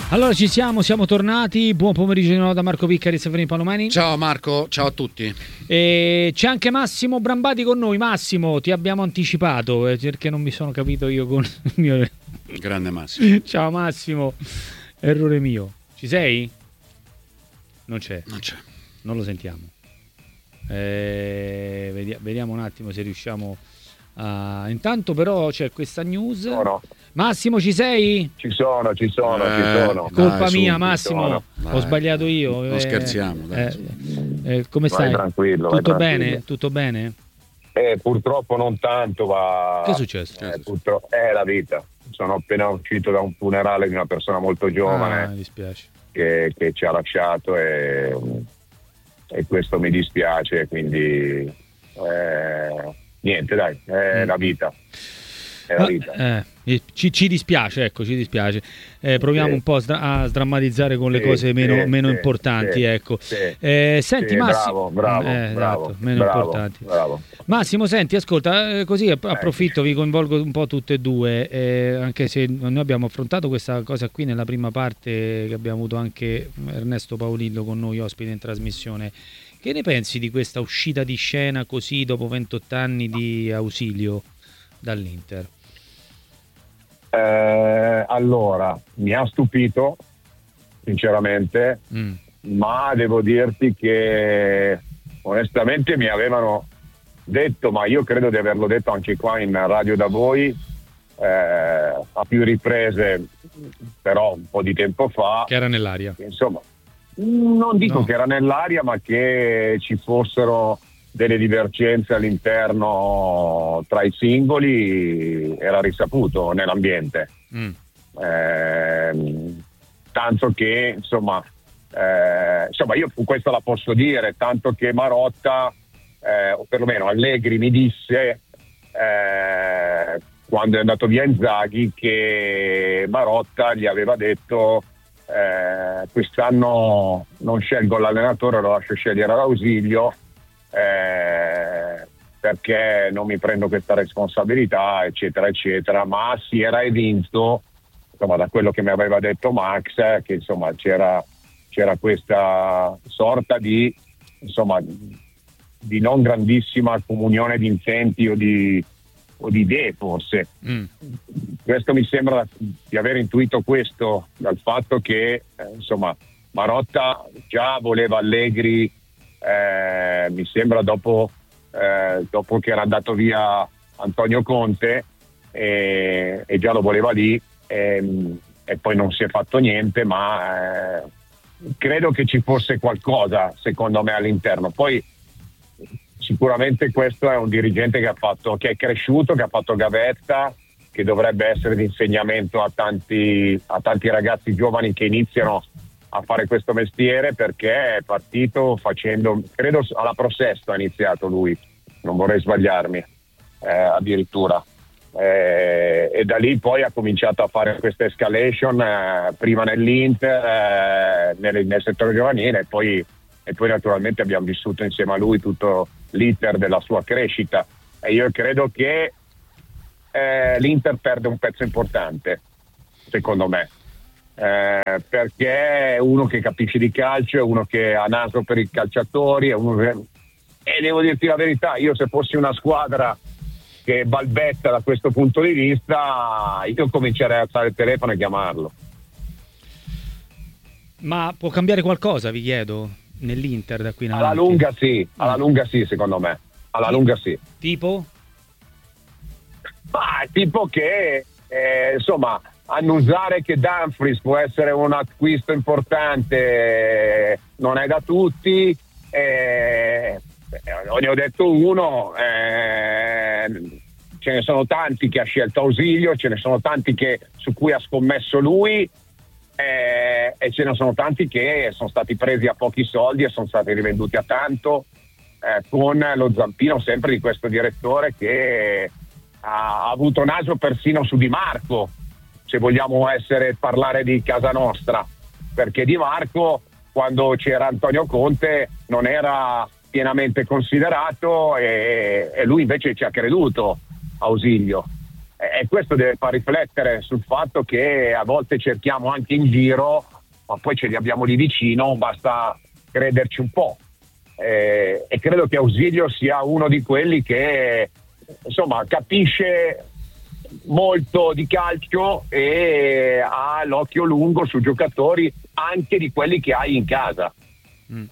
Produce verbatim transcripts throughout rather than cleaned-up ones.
Allora ci siamo, siamo tornati. Buon pomeriggio da Marco Piccari e Severino Palomani. Ciao Marco, ciao a tutti. E c'è anche Massimo Brambati con noi. Massimo, ti abbiamo anticipato eh, perché non mi sono capito io con il mio... Grande Massimo. Ciao Massimo, errore mio. Ci sei? Non c'è. Non c'è. Non lo sentiamo. Eh, vediamo, vediamo un attimo se riusciamo a... Intanto però c'è questa news. No, no. Massimo, ci sei? Ci sono, ci sono, Eh, ci sono. Colpa dai, mia, su, Massimo. dai. Ho sbagliato io. Non eh, scherziamo, dai. eh, eh, come Vai stai? tranquillo, vai Tutto tranquillo. bene? Tutto bene? Eh, purtroppo non tanto, ma... Che è successo? Eh, purtroppo è la vita. Sono appena uscito da un funerale di una persona molto giovane Ah, mi dispiace. che, che ci ha lasciato e, e questo mi dispiace, quindi eh, niente, dai, è Mm. la vita. È la Ah, vita. eh, ci, ci dispiace, ecco, ci dispiace. Eh, proviamo Sì. un po' a, sdra- a sdrammatizzare con le Sì, cose meno, sì, meno sì, importanti, sì, ecco. sì. Eh, senti, Sì, Massimo, bravo, bravo, eh, bravo, esatto, meno bravo, importanti. bravo. Massimo, senti, ascolta, eh, così app- approfitto, vi coinvolgo un po' tutte e due, eh, anche se noi abbiamo affrontato questa cosa qui nella prima parte, che abbiamo avuto anche Ernesto Paolillo con noi ospite in trasmissione. Che ne pensi di questa uscita di scena così dopo ventotto anni di Ausilio dall'Inter? Eh, allora, mi ha stupito, sinceramente, Mm. ma devo dirti che onestamente mi avevano detto, ma io credo di averlo detto anche qua in radio da voi, eh, a più riprese, però un po' di tempo fa, Che era nell'aria. insomma, non dico No. che era nell'aria, ma che ci fossero delle divergenze all'interno tra i singoli era risaputo nell'ambiente. Mm. Ehm, tanto che insomma, eh, insomma io questo la posso dire, tanto che Marotta, eh, o perlomeno Allegri mi disse eh, quando è andato via Inzaghi che Marotta gli aveva detto eh, quest'anno non scelgo l'allenatore, lo lascio scegliere l'Ausilio, eh, perché non mi prendo questa responsabilità, eccetera eccetera, ma si era evinto, insomma, da quello che mi aveva detto Max, eh, che insomma c'era, c'era questa sorta di insomma di non grandissima comunione di intenti o di, o di idee forse. Mm. Questo mi sembra di aver intuito questo dal fatto che eh, insomma Marotta già voleva Allegri, eh, mi sembra dopo, eh, dopo che era andato via Antonio Conte, e, e già lo voleva lì, e, e poi non si è fatto niente, ma eh, credo che ci fosse qualcosa secondo me all'interno. Poi sicuramente questo è un dirigente che ha fatto, che è cresciuto, che ha fatto gavetta, che dovrebbe essere di insegnamento a tanti, a tanti ragazzi giovani che iniziano a fare questo mestiere, perché è partito facendo, credo alla Pro Sesto ha iniziato lui, non vorrei sbagliarmi, eh, addirittura. Eh, e da lì poi ha cominciato a fare questa escalation, eh, prima nell'Inter, eh, nel, nel settore giovanile, e poi, e poi naturalmente abbiamo vissuto insieme a lui tutto l'iter della sua crescita, e io credo che eh, l'Inter perde un pezzo importante, secondo me, eh, perché è uno che capisce di calcio, è uno che ha naso per i calciatori, è uno che... e devo dirti la verità, io se fossi una squadra che balbetta da questo punto di vista, io comincerei a alzare il telefono e chiamarlo. Ma può cambiare qualcosa, vi chiedo, nell'Inter da qui in Alla avanti? lunga sì, alla Mm. lunga sì, secondo me. Alla lunga sì. Tipo? Ma tipo che eh, insomma, annusare che Dumfries può essere un acquisto importante eh, non è da tutti, eh, ne ho detto uno, eh, ce ne sono tanti che ha scelto Ausilio, ce ne sono tanti che, su cui ha scommesso lui, eh, e ce ne sono tanti che sono stati presi a pochi soldi e sono stati rivenduti a tanto, eh, con lo zampino sempre di questo direttore che ha avuto naso persino su Di Marco, se vogliamo essere parlare di casa nostra, perché Di Marco quando c'era Antonio Conte non era pienamente considerato, e, e lui invece ci ha creduto, Ausilio, E questo deve far riflettere sul fatto che a volte cerchiamo anche in giro, ma poi ce li abbiamo lì vicino, basta crederci un po'. Eh, e credo che Ausilio sia uno di quelli che insomma capisce molto di calcio e ha l'occhio lungo su giocatori anche di quelli che hai in casa. Mm.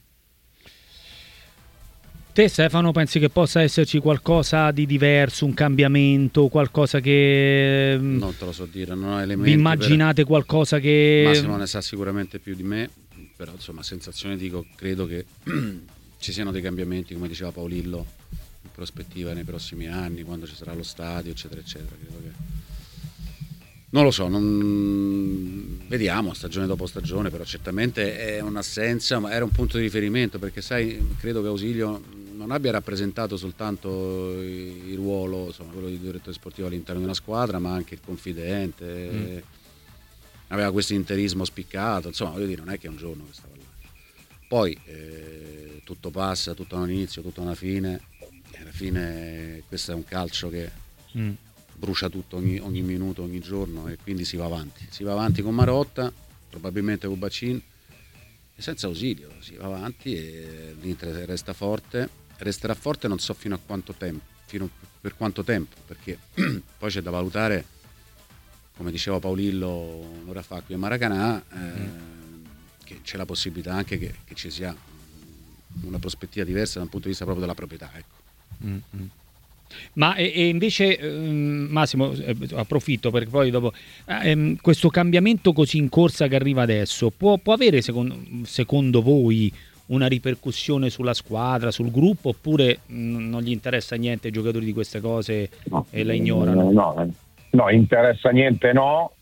Te Stefano pensi che possa esserci qualcosa di diverso, un cambiamento, qualcosa che non te lo so dire, non ho elementi. Vi immaginate per... qualcosa che Massimo ne sa sicuramente più di me, però insomma sensazione dico, credo che ci siano dei cambiamenti, come diceva Paolillo, in prospettiva nei prossimi anni, quando ci sarà lo stadio, eccetera eccetera. Credo che non lo so, non... vediamo stagione dopo stagione, però certamente è un'assenza, ma era un punto di riferimento, perché sai, credo che Ausilio non abbia rappresentato soltanto il ruolo, insomma, quello di direttore sportivo all'interno di una squadra, ma anche il confidente, mm. aveva questo interismo spiccato, insomma, voglio dire, non è che è un giorno che stava là. Poi eh, tutto passa, tutto ha un inizio, tutto ha una fine, e alla fine questo è un calcio che mm. brucia tutto ogni, ogni minuto, ogni giorno, e quindi si va avanti, si va avanti con Marotta, probabilmente con Bacin, e senza Ausilio si va avanti e l'Inter resta forte. Resterà forte non so fino a quanto tempo, fino per quanto tempo, perché poi c'è da valutare, come diceva Paolillo un'ora fa qui a Maracanã, eh, mm. che c'è la possibilità anche che, che ci sia una prospettiva diversa dal punto di vista proprio della proprietà, ecco. Mm-hmm. Ma e, e invece ehm, Massimo, eh, approfitto perché poi dopo ehm, questo cambiamento così in corsa che arriva adesso può, può avere secondo, secondo voi una ripercussione sulla squadra, sul gruppo, oppure mh, non gli interessa niente ai giocatori di queste cose no, e la ignorano? No, no, no, interessa niente no,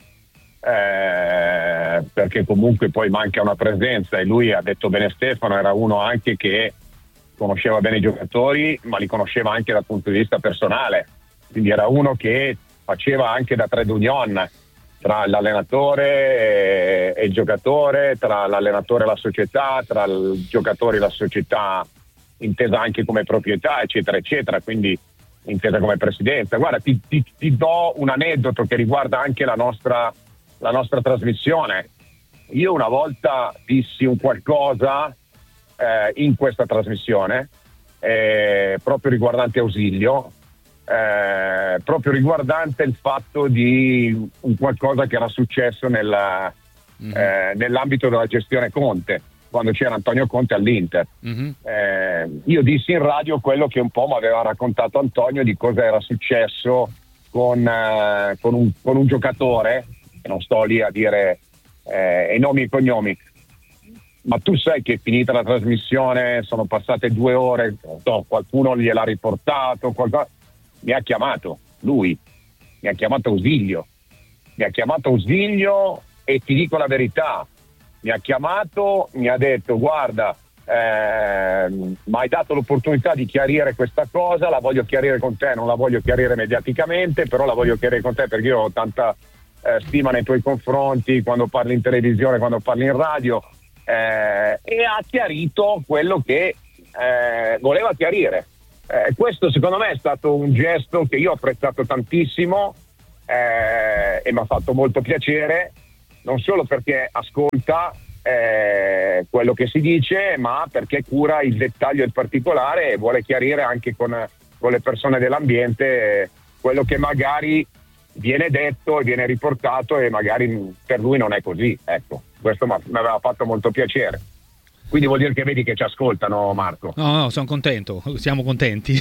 eh, perché comunque poi manca una presenza, e lui ha detto bene Stefano, era uno anche che conosceva bene i giocatori, ma li conosceva anche dal punto di vista personale, quindi era uno che faceva anche da trade union tra l'allenatore e il giocatore, tra l'allenatore e la società, tra il giocatore e la società intesa anche come proprietà, eccetera eccetera, quindi intesa come presidenza. Guarda, ti, ti, ti do un aneddoto che riguarda anche la nostra, la nostra trasmissione. Io una volta dissi un qualcosa eh, in questa trasmissione eh, proprio riguardante Ausilio, Eh, proprio riguardante il fatto di un qualcosa che era successo nella, mm-hmm. eh, nell'ambito della gestione Conte, quando c'era Antonio Conte all'Inter. Mm-hmm. Eh, io dissi in radio quello che un po' mi aveva raccontato Antonio di cosa era successo con, eh, con, un, con un giocatore, e non sto lì a dire eh, i nomi e i cognomi, ma tu sai che finita la trasmissione, sono passate due ore, no, qualcuno gliel'ha riportato, qualcosa. Mi ha chiamato lui, mi ha chiamato Ausilio, mi ha chiamato Ausilio e ti dico la verità, mi ha chiamato, mi ha detto guarda, eh, mi hai dato l'opportunità di chiarire questa cosa, la voglio chiarire con te, non la voglio chiarire mediaticamente, però la voglio chiarire con te perché io ho tanta eh, stima nei tuoi confronti quando parli in televisione, quando parli in radio, eh, e ha chiarito quello che eh, voleva chiarire. Eh, questo secondo me è stato un gesto che io ho apprezzato tantissimo eh, e mi ha fatto molto piacere, non solo perché ascolta eh, quello che si dice, ma perché cura il dettaglio e il particolare e vuole chiarire anche con, con le persone dell'ambiente eh, quello che magari viene detto e viene riportato e magari per lui non è così. Ecco, questo mi aveva fatto molto piacere. Quindi vuol dire che vedi che ci ascoltano, Marco. No, no, sono contento, siamo contenti.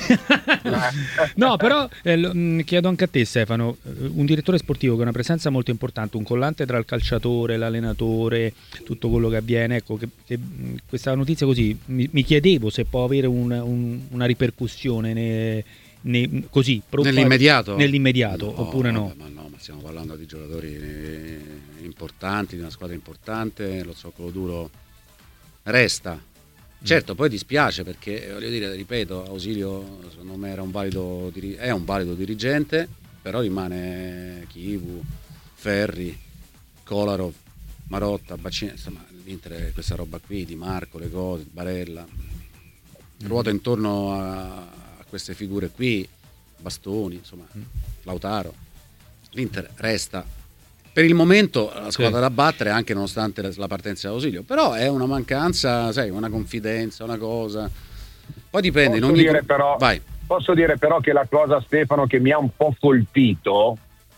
No, però eh, chiedo anche a te, Stefano, un direttore sportivo che ha una presenza molto importante, un collante tra il calciatore, l'allenatore, tutto quello che avviene, ecco, che, che questa notizia così, mi, mi chiedevo se può avere un, un, una ripercussione ne, ne, così, nell'immediato, nell'immediato no, oppure no? Ma no, ma stiamo parlando di giocatori importanti, di una squadra importante, lo zoccolo duro resta. Certo, poi dispiace perché, voglio dire, ripeto, Ausilio secondo me era un valido, è un valido dirigente, però rimane Chivu, Ferri, Kolarov, Marotta, Bacina, insomma l'Inter questa roba qui, Di Marco, le cose, Barella, ruota intorno a, a queste figure qui, Bastoni, insomma, Lautaro. l'Inter resta per il momento la squadra sì. da battere, anche nonostante la partenza dall'ausilio, però è una mancanza, sai, una confidenza, una cosa. Poi dipende. Posso, in ogni... dire però, Vai. posso dire però che la cosa, Stefano, che mi ha un po' colpito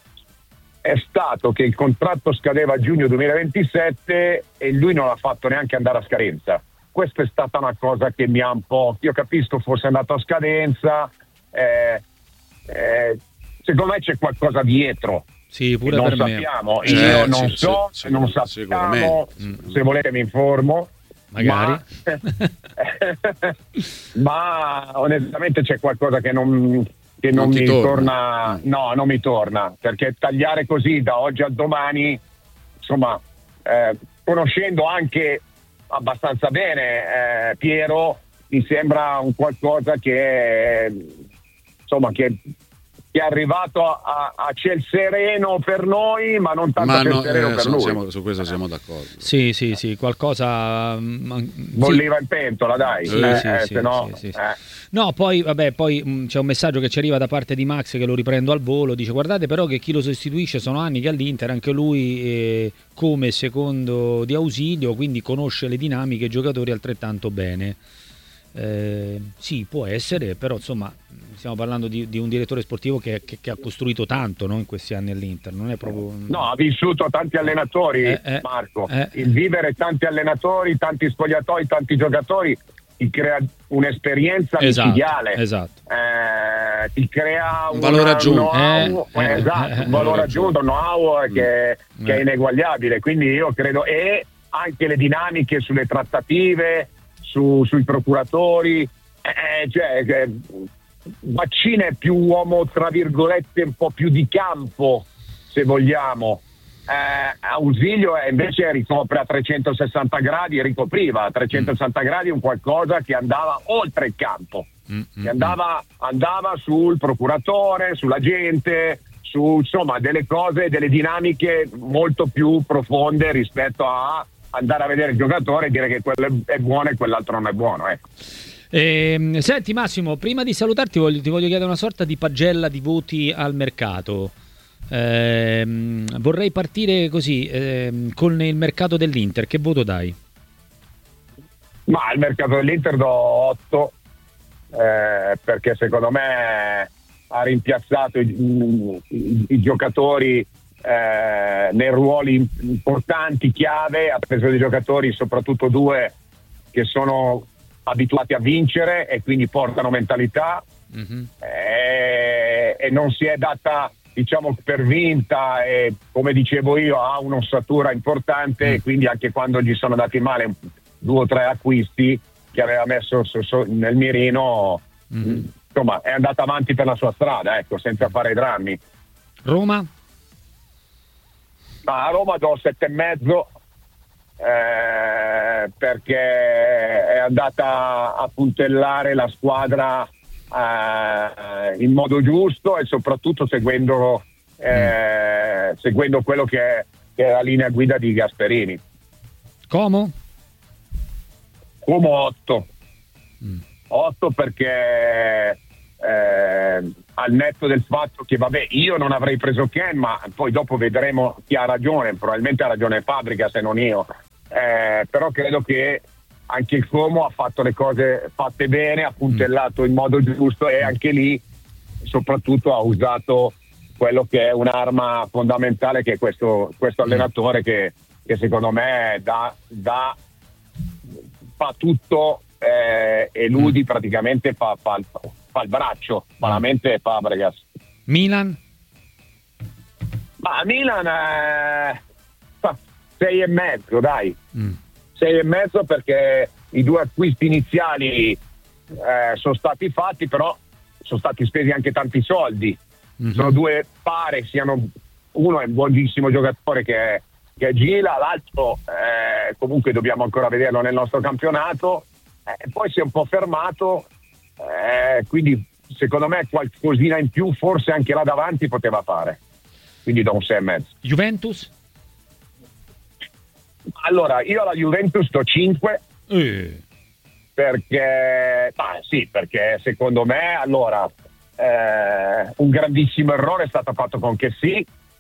è stato che il contratto scadeva a giugno duemilaventisette e lui non l'ha fatto neanche andare a scadenza. Questa è stata una cosa che mi ha un po'... Io capisco, forse è andato a scadenza, eh, eh, secondo me c'è qualcosa dietro. Sì, pure non per sappiamo. me. Io Eh, non sì, so, sì, non sì, sappiamo. sicuramente. Se volete mi informo. Magari. Ma, ma onestamente c'è qualcosa che non, che non, Non ti mi torna. torna. Mm. No, non mi torna, perché tagliare così da oggi al domani, insomma, eh, conoscendo anche abbastanza bene eh, Piero, mi sembra un qualcosa che insomma che che è arrivato a, a ciel sereno per noi, ma non tanto Ma a ciel no, sereno eh, per sono- lui. siamo- su questo siamo d'accordo. Sì, sì, sì, qualcosa... mm, sì. Bolliva in pentola, dai. Sì, eh, sì, eh, sì, se no, sì, sì, sì. eh. No, poi vabbè, poi mh, c'è un messaggio che ci arriva da parte di Max che lo riprendo al volo, dice guardate però che chi lo sostituisce sono anni che all'Inter, anche lui eh, come secondo di ausilio, quindi conosce le dinamiche e i giocatori altrettanto bene. Eh, sì, può essere, però insomma stiamo parlando di, di un direttore sportivo che, che- che ha costruito tanto, no, in questi anni all'Inter, non è proprio... No, ha vissuto tanti allenatori, Eh, eh, Marco. eh. Il vivere tanti allenatori, tanti spogliatoi, tanti giocatori ti crea un'esperienza Esatto, micidiale. esatto. Eh, ti crea Un valore aggiunto. know-how, Eh, eh, esatto, eh, un eh, valore aggiunto, un know-how che, Mm. che è Eh. ineguagliabile. Quindi io credo, e anche le dinamiche sulle trattative, su- sui procuratori, eh, cioè che Vaccina è più uomo tra virgolette un po' più di campo, se vogliamo. eh, Ausilio è invece ricopre a trecentosessanta gradi, ricopriva a trecentosessanta mm. gradi un qualcosa che andava oltre il campo, mm, che andava, andava sul procuratore, sulla gente, su insomma delle cose, delle dinamiche molto più profonde rispetto a andare a vedere il giocatore e dire che quello è buono e quell'altro non è buono, ecco. Eh, senti Massimo, prima di salutarti voglio, ti voglio chiedere una sorta di pagella di voti al mercato. Eh, vorrei partire così eh, con il mercato dell'Inter. Che voto dai? Ma al mercato dell'Inter do otto eh, perché secondo me ha rimpiazzato i, i, i giocatori eh, nei ruoli importanti, chiave, ha preso dei giocatori, soprattutto due che sono abituati a vincere e quindi portano mentalità, mm-hmm. e, e non si è data, diciamo, per vinta, e come dicevo io ha un'ossatura importante, mm. e quindi anche quando gli sono andati male due o tre acquisti che aveva messo so, so, nel mirino, mm. insomma è andata avanti per la sua strada, ecco, senza fare drammi. Roma? Ma a Roma do sette e mezzo. Eh, perché è andata a puntellare la squadra eh, in modo giusto e soprattutto seguendo, eh, mm. seguendo quello che è, che è la linea guida di Gasperini. Como? Como otto. Mm. otto perché eh, al netto del fatto che vabbè io non avrei preso Ken, ma poi dopo vedremo chi ha ragione, probabilmente ha ragione Fabbrica se non io. Eh, però credo che anche il Como ha fatto le cose fatte bene, ha puntellato in modo giusto e anche lì soprattutto ha usato quello che è un'arma fondamentale, che è questo, questo allenatore che, che secondo me dà, dà, fa tutto eh, e Ludi praticamente fa, fa, fa il braccio, fa la mente Fabregas. Milan? Ma Milan eh, sei e mezzo, dai. Mm. Sei e mezzo perché i due acquisti iniziali eh, sono stati fatti, però sono stati spesi anche tanti soldi. Mm-hmm. Sono due, pare siano, uno è un buonissimo giocatore che è, che è Gila, l'altro eh, comunque dobbiamo ancora vederlo nel nostro campionato, eh, poi si è un po' fermato, eh, quindi secondo me qualcosina in più forse anche là davanti poteva fare, quindi do un sei e mezzo. Juventus? Allora, io alla Juventus do cinque, eh. perché ah, sì, perché secondo me allora eh, un grandissimo errore è stato fatto con Chessy,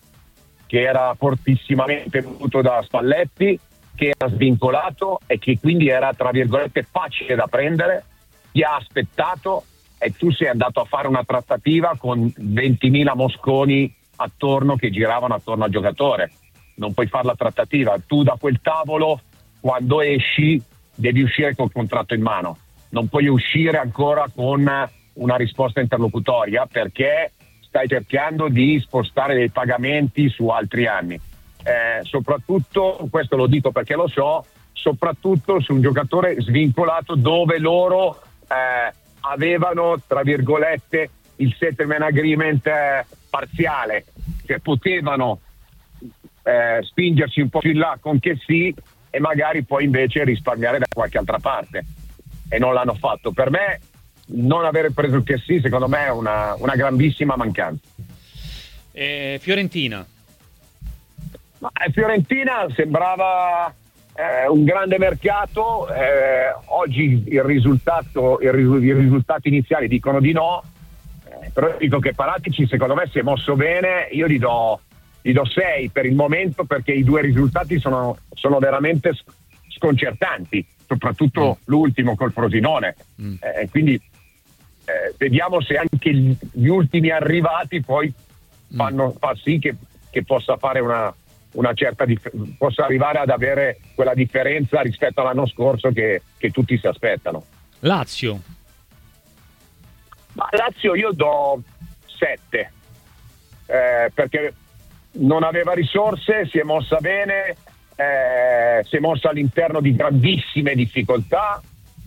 che era fortissimamente voluto da Spalletti, che era svincolato e che quindi era tra virgolette facile da prendere, ti ha aspettato e tu sei andato a fare una trattativa con ventimila mosconi attorno che giravano attorno al giocatore. Non puoi fare la trattativa, tu da quel tavolo quando esci devi uscire col contratto in mano, non puoi uscire ancora con una risposta interlocutoria perché stai cercando di spostare dei pagamenti su altri anni. Eh, soprattutto, questo lo dico perché lo so, soprattutto su un giocatore svincolato dove loro eh, avevano tra virgolette il settlement agreement eh, parziale, che potevano eh, spingerci un po' più in là con che sì e magari poi invece risparmiare da qualche altra parte, e non l'hanno fatto. Per me non aver preso il che sì secondo me è una, una grandissima mancanza. eh, Fiorentina Ma Fiorentina sembrava eh, un grande mercato, eh, oggi il risultato, il risu- i risultati iniziali dicono di no, eh, però dico che Paratici secondo me si è mosso bene, io gli do, gli do sei per il momento perché i due risultati sono, sono veramente sconcertanti, soprattutto mm. l'ultimo col Frosinone, mm. eh, quindi eh, vediamo se anche gli ultimi arrivati poi fanno, mm. fa sì che, che possa fare una una certa dif- possa arrivare ad avere quella differenza rispetto all'anno scorso che, che tutti si aspettano. Lazio Ma Lazio io do sette eh, perché non aveva risorse, si è mossa bene, eh, si è mossa all'interno di grandissime difficoltà,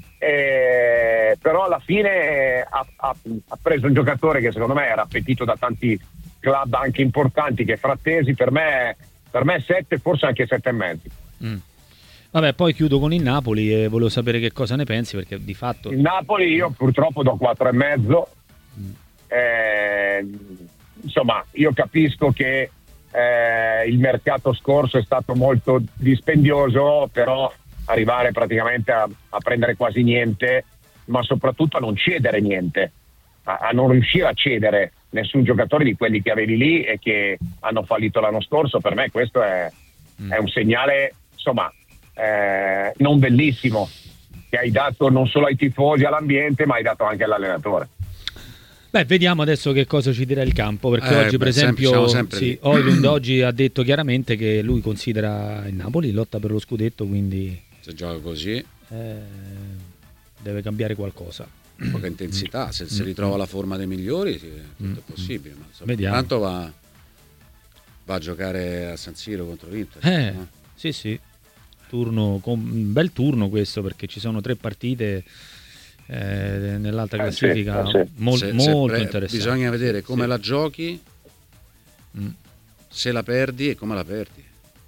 eh, però alla fine ha, ha, ha preso un giocatore che secondo me era appetito da tanti club anche importanti, che è Frattesi. Per me Per me sette, forse anche sette e mezzo. Mm. Vabbè, poi chiudo con il Napoli e volevo sapere che cosa ne pensi, perché di fatto il Napoli io purtroppo do quattro e mezzo. Mm. Eh, insomma, io capisco che eh, il mercato scorso è stato molto dispendioso, però arrivare praticamente a, a prendere quasi niente, ma soprattutto a non cedere niente, a, a non riuscire a cedere nessun giocatore di quelli che avevi lì e che hanno fallito l'anno scorso. Per me questo è, mm. è un segnale, insomma, eh, non bellissimo, che hai dato non solo ai tifosi, all'ambiente, ma hai dato anche all'allenatore. Beh, vediamo adesso che cosa ci dirà il campo, perché eh, oggi beh, per esempio sempre, sempre sì, Højlund oggi ha detto chiaramente che lui considera il Napoli lotta per lo scudetto, quindi se gioca così eh, deve cambiare qualcosa. Poca intensità, se si ritrova la forma dei migliori sì, tutto è possibile, ma insomma, vediamo. Tanto va, va a giocare a San Siro contro l'Inter, eh, no? sì sì turno, un bel turno questo, perché ci sono tre partite eh, nell'alta classifica, eh sì, eh sì. mol, se, molto se pre- interessanti. Bisogna vedere come sì. la giochi, mm. se la perdi e come la perdi,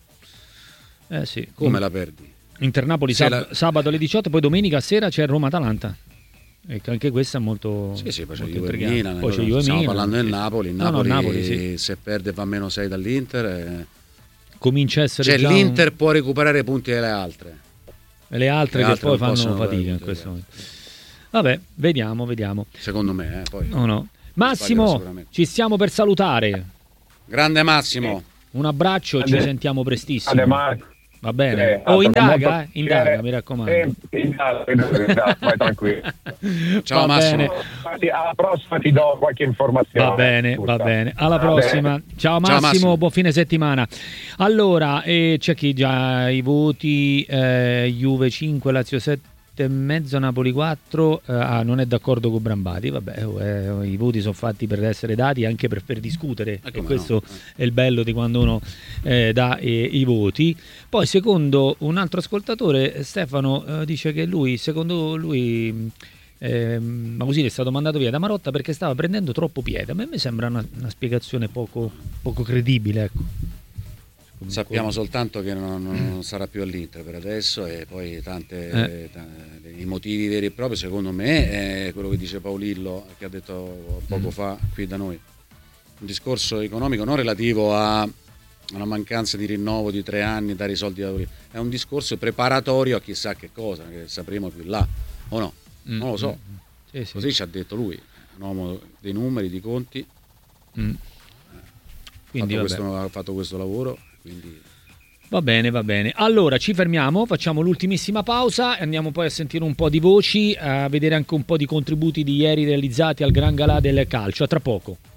eh sì. come mm. la perdi. Inter-Napoli sab- la... sabato alle diciotto, poi domenica sera c'è Roma-Atalanta. E anche questa è molto, sì, sì, poi c'è molto Juve Milan, poi c'è Juve stiamo Milan, parlando sì. del Napoli. Il no, Napoli, no, Napoli sì. se perde va meno sei dall'Inter. E... comincia a essere cioè già l'Inter un... può recuperare punti delle altre. E le altre le che altre poi fanno possono fatica in questo momento. Vabbè, vediamo, vediamo. Secondo me, eh, poi. No, no. Massimo, ci stiamo per salutare. Grande Massimo. Un abbraccio, Ade, ci sentiamo prestissimo. Ade, Va bene. Eh, oh, indaga, molto... eh? indaga, mi raccomando. Eh, indaga, indaga, vai tranquillo. Ciao va Massimo. Bene. Alla prossima ti do qualche informazione. Va bene, Tutta. va bene. Alla va prossima. Bene. Ciao Massimo, Ciao Massimo, buon fine settimana. Allora, eh, c'è chi già i voti, eh, Juve cinque, Lazio sette e mezzo, Napoli quattro. Eh, ah, non è d'accordo con Brambati. Vabbè, eh, i voti sono fatti per essere dati, anche per, per discutere, eh, e questo no. è il bello di quando uno eh, dà eh, i voti. Poi secondo un altro ascoltatore, Stefano eh, dice che lui, secondo lui eh, ma così è stato mandato via da Marotta perché stava prendendo troppo piede. A me mi sembra una, una spiegazione poco, poco credibile, ecco. Sappiamo soltanto che non, non sarà più all'Inter per adesso, e poi tante, eh. tante, i motivi veri e propri secondo me è quello che dice Paolillo, che ha detto poco mm. fa qui da noi, un discorso economico non relativo a una mancanza di rinnovo di tre anni, dare i soldi da Paolillo, è un discorso preparatorio a chissà che cosa, che sapremo più là o no, mm. non lo so, mm. sì, sì. Così ci ha detto lui, un uomo dei numeri, di conti. mm. Quindi, fatto questo, ha fatto questo lavoro, quindi... Va bene, va bene. Allora ci fermiamo, facciamo l'ultimissima pausa e andiamo poi a sentire un po' di voci, a vedere anche un po' di contributi di ieri realizzati al Gran Galà del calcio. A tra poco.